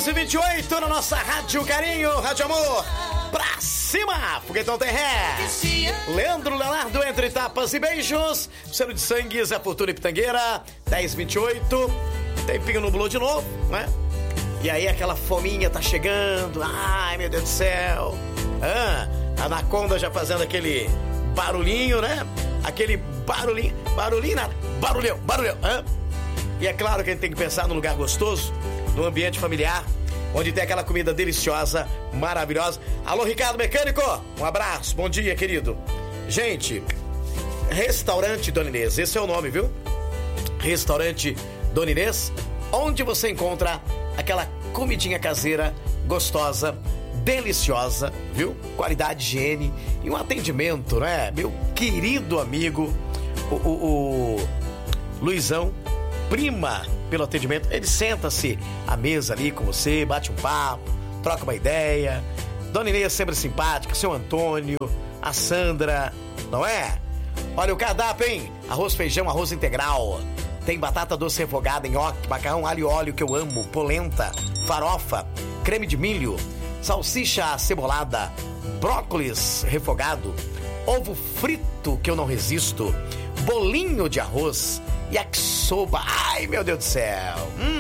11h28 na nossa Rádio Carinho, Rádio Amor. Pra cima, Foguetão tem ré. Leandro Leonardo, entre tapas e beijos. Cheiro de sangue, Zé Fortuna e Pitangueira. 10h28. Tempinho nublou de novo, né? E aí aquela fominha tá chegando. Ai, meu Deus do céu. A Anaconda já fazendo aquele barulhinho, né? Aquele barulhinho. Barulhão. E é claro que a gente tem que pensar num lugar gostoso, no ambiente familiar, onde tem aquela comida deliciosa, maravilhosa. Alô, Ricardo Mecânico, um abraço, bom dia, querido. Gente, Restaurante Dona Inês, esse é o nome, viu? Restaurante Dona Inês, onde você encontra aquela comidinha caseira, gostosa, deliciosa, viu? Qualidade, higiene e um atendimento, né? Meu querido amigo, o Luizão, prima pelo atendimento. Ele senta-se à mesa ali com você, bate um papo, troca uma ideia. Dona Inês sempre simpática, seu Antônio, a Sandra, não é? Olha o cardápio, hein? Arroz, feijão, arroz integral. Tem batata doce refogada, nhoque, macarrão alho e óleo que eu amo, polenta, farofa, creme de milho, salsicha acebolada, brócolis refogado, ovo frito que eu não resisto, bolinho de arroz, yakisoba, ai meu Deus do céu.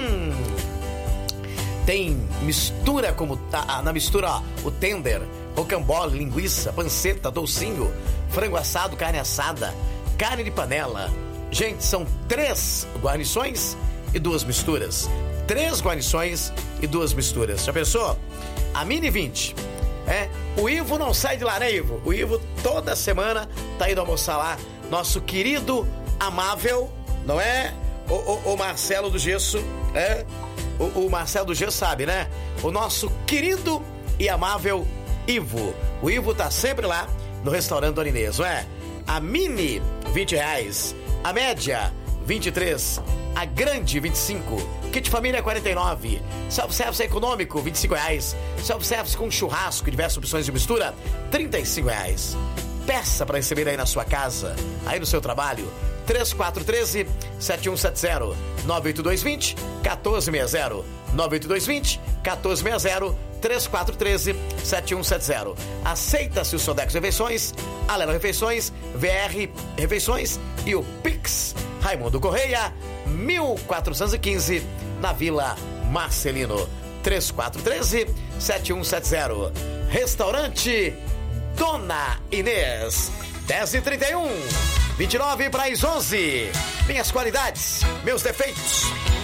Tem mistura como na mistura, ó, o tender, rocambole, linguiça, panceta, docinho, frango assado, carne assada, carne de panela. Gente, são 3 guarnições e 2 misturas. 3 guarnições e 2 misturas. Já pensou? A Mini 20. O Ivo não sai de lá, né, Ivo? O Ivo toda semana tá indo almoçar lá. Nosso querido, amável, não é? O Marcelo do Gesso, o Marcelo do Gesso sabe, né? O nosso querido e amável Ivo. O Ivo tá sempre lá no restaurante Dona Inês, não é? A Mini, R$20. A média, 23. A grande, 25. Kit família, 49. Self-service econômico, R$25. Self-service com churrasco e diversas opções de mistura, R$35. Peça para receber aí na sua casa, aí no seu trabalho. 3413-7170. 98220-1460. 98220-1460. 3413-7170. Aceita-se o Sodex Refeições, Alelo Refeições, VR Refeições e o Pix. Raimundo Correia, 1415, na Vila Marcelino. 3413-7170. Restaurante Dona Inês. 10h31, 29 para as 11. Minhas qualidades, meus defeitos.